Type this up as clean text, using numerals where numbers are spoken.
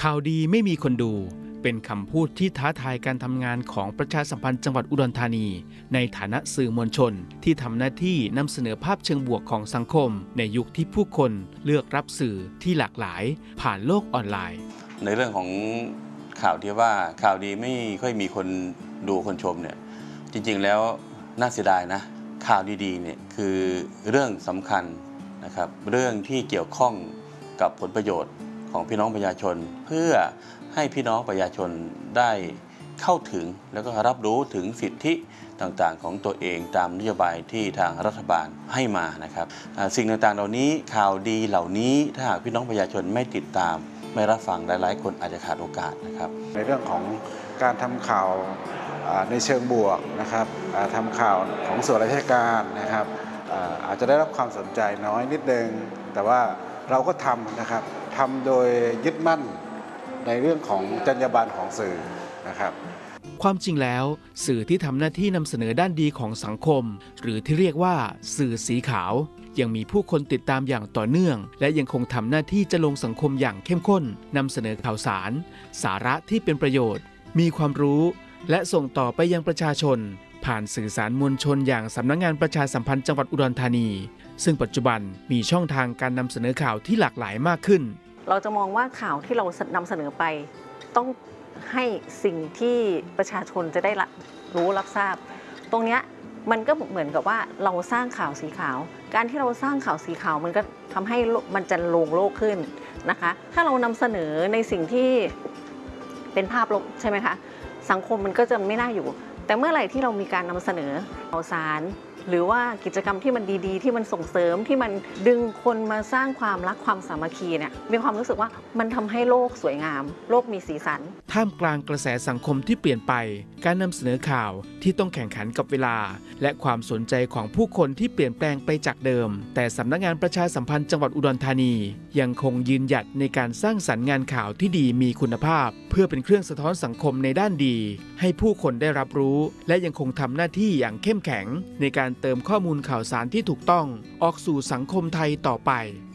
ข่าวดีไม่มีคนดูเป็นคำพูดที่ท้าทายการทำงานของประชาสัมพันธ์จังหวัดอุดรธานีในฐานะสื่อมวลชนที่ทำหน้าที่นำเสนอภาพเชิงบวกของสังคมในยุคที่ผู้คนเลือกรับสื่อที่หลากหลายผ่านโลกออนไลน์ในเรื่องของข่าวที่ว่าข่าวดีไม่ค่อยมีคนดูคนชมเนี่ยจริงๆแล้วน่าเสียดายนะข่าวดีๆเนี่ยคือเรื่องสำคัญนะครับเรื่องที่เกี่ยวข้องกับผลประโยชน์ของพี่น้องประชาชนเพื่อให้พี่น้องประชาชนได้เข้าถึงแล้วก็รับรู้ถึงสิทธิต่างๆของตัวเองตามนโยบายที่ทางรัฐบาลให้มานะครับสิ่งต่างๆเหล่านี้ข่าวดีเหล่านี้ถ้าหากพี่น้องประชาชนไม่ติดตามไม่รับฟังหลายๆคนอาจจะขาดโอกาสนะครับในเรื่องของการทำข่าวในเชิงบวกนะครับทำข่าวของส่วนราชการนะครับอาจจะได้รับความสนใจน้อยนิดนึงแต่ว่าเราก็ทำนะครับทำโดยยึดมั่นในเรื่องของจรรยาบรรณของสื่อนะครับความจริงแล้วสื่อที่ทำหน้าที่นำเสนอด้านดีของสังคมหรือที่เรียกว่าสื่อสีขาวยังมีผู้คนติดตามอย่างต่อเนื่องและยังคงทำหน้าที่จะลงสังคมอย่างเข้มข้นนำเสนอข่าวสารสาระที่เป็นประโยชน์มีความรู้และส่งต่อไปยังประชาชนผ่านสื่อสารมวลชนอย่างสำนักงานประชาสัมพันธ์จังหวัดอุดรธานีซึ่งปัจจุบันมีช่องทางการนำเสนอข่าวที่หลากหลายมากขึ้นเราจะมองว่าข่าวที่เรานำเสนอไปต้องให้สิ่งที่ประชาชนจะได้รู้รับทราบตรงนี้มันก็เหมือนกับว่าเราสร้างข่าวสีขาวการที่เราสร้างข่าวสีขาวมันก็ทำให้มันจะลงโลกขึ้นนะคะถ้าเรานำเสนอในสิ่งที่เป็นภาพลบใช่ไหมคะสังคมมันก็จะไม่น่าอยู่แต่เมื่อไหร่ที่เรามีการนำเสนอข่าวสารหรือว่ากิจกรรมที่มันดีๆที่มันส่งเสริมที่มันดึงคนมาสร้างความรักความสามัคคีเนี่ยมีความรู้สึกว่ามันทำให้โลกสวยงามโลกมีสีสันท่ามกลางกระแสสังคมที่เปลี่ยนไปการนำเสนอข่าวที่ต้องแข่งขันกับเวลาและความสนใจของผู้คนที่เปลี่ยนแปลงไปจากเดิมแต่สำนักงานประชาสัมพันธ์จังหวัดอุดรธานียังคงยืนหยัดในการสร้างสรรค์งานข่าวที่ดีมีคุณภาพเพื่อเป็นเครื่องสะท้อนสังคมในด้านดีให้ผู้คนได้รับรู้และยังคงทำหน้าที่อย่างเข้มแข็งในการเติมข้อมูลข่าวสารที่ถูกต้องออกสู่สังคมไทยต่อไป